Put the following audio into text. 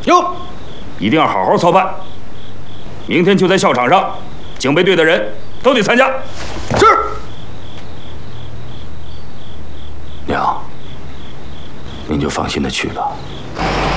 有，一定要好好操办。明天就在校场上，警备队的人都得参加。是。 娘，您就放心的去吧。